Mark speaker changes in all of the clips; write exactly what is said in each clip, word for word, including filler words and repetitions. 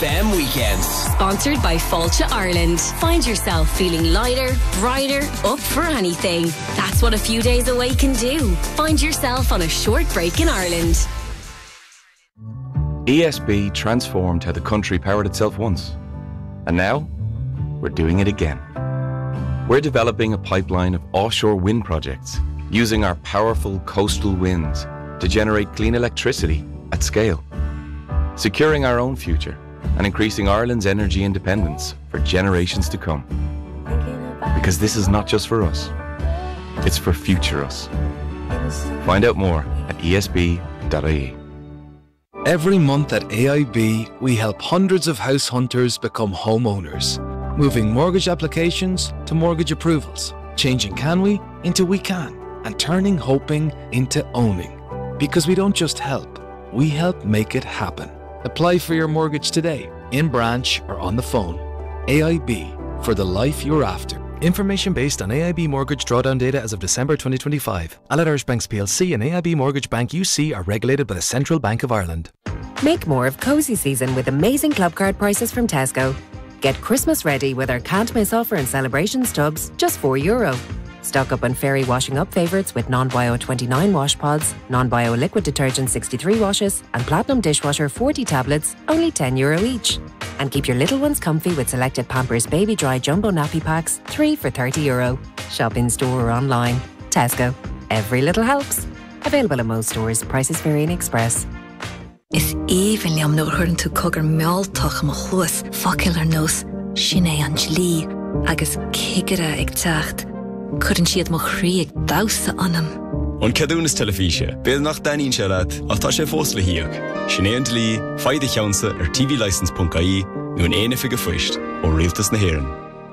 Speaker 1: M weekends.
Speaker 2: Sponsored by Fáilte Ireland. Find yourself feeling lighter, brighter, up for anything. That's what a few days away can do. Find yourself on a short break in Ireland.
Speaker 3: E S B transformed how the country powered itself once. And now, we're doing it again. We're developing a pipeline of offshore wind projects, using our powerful coastal winds to generate clean electricity at scale, securing our own future and increasing Ireland's energy independence for generations to come. Because this is not just for us, it's for future us. Find out more at E S B dot I E.
Speaker 4: Every month at A I B, we help hundreds of house hunters become homeowners, moving mortgage applications to mortgage approvals, changing can we into we can, and turning hoping into owning. Because we don't just help, we help make it happen. Apply for your mortgage today, in branch or on the phone. A I B, for the life you're after.
Speaker 5: Information based on A I B mortgage drawdown data as of December twenty twenty-five. Allied Irish Banks P L C and A I B Mortgage Bank U C are regulated by the Central Bank of Ireland.
Speaker 6: Make more of cosy season with amazing club card prices from Tesco. Get Christmas ready with our can't miss offer and celebrations tubs, just four euro. Stock up on Fairy washing up favourites with non-bio twenty-nine wash pods, non-bio liquid detergent sixty-three washes, and platinum dishwasher forty tablets, only ten euro each. And keep your little ones comfy with selected Pampers Baby Dry Jumbo Nappy Packs, three for thirty euro. Shop in store or online. Tesco. Every little helps. Available in most stores. Prices vary in Express.
Speaker 7: Is even liam no hurn to coger mealtach ma chus facilar nos Sinead Angeli agus kigera ag tacht. Couldn't she at mo chrí ag dausa anam?
Speaker 8: On cadúnas telefíe, bead nach daín sead ach tá sé fós le hiíoch. Sinead Angeli, faide cheansa ar t v license dot I E nu an éana figa fuist ó rialtas na hÉireann.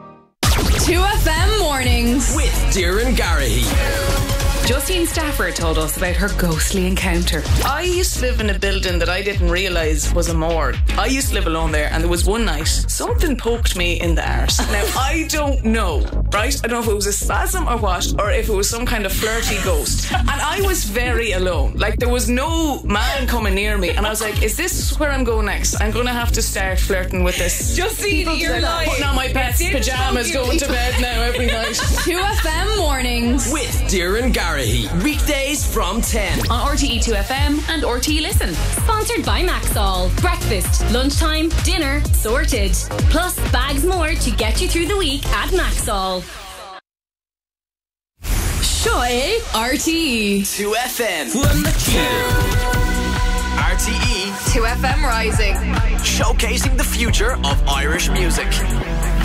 Speaker 9: two F M mornings
Speaker 1: with Doireann Garrahy.
Speaker 9: Justine Stafford told us about her ghostly encounter.
Speaker 10: I used to live in a building that I didn't realise was a morgue. I used to live alone there, and there was one night something poked me in the arse. Now, I don't know, right? I don't know if it was a spasm or what, or if it was some kind of flirty ghost. And I was very alone. Like, there was no man coming near me, and I was like, is this where I'm going next? I'm going to have to start flirting with this.
Speaker 9: Justine, you're lying.
Speaker 10: Putting on my pet's pyjamas, going to bed now every night.
Speaker 9: two F M mornings
Speaker 1: with Doireann Garrahy. Weekdays from ten
Speaker 9: on R T E two F M and R T E Listen.
Speaker 2: Sponsored by Maxall. Breakfast, lunchtime, dinner, sorted. Plus bags more to get you through the week at Maxall.
Speaker 9: Shoy R T E
Speaker 1: two F M. From the R T E
Speaker 9: two F M Rising.
Speaker 1: Showcasing the future of Irish music.